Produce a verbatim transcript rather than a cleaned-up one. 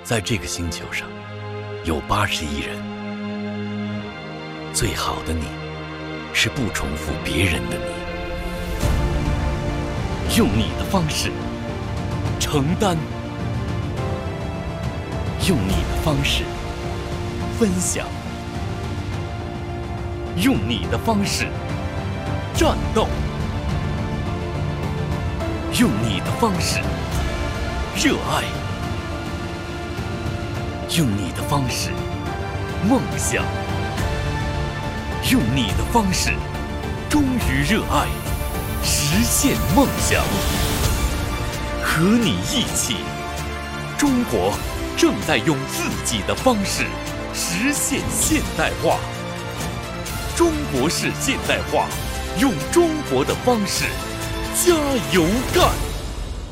在这个星球上，有八十亿人。最好的你，是不重复别人的你，用你的方式承担，用你的方式分享，用你的方式战斗，用你的方式热爱，用你的方式梦想，用你的方式忠于热爱，实现梦想。和你一起，中国正在用自己的方式实现现代化。中国式现代化，用中国的方式加油干！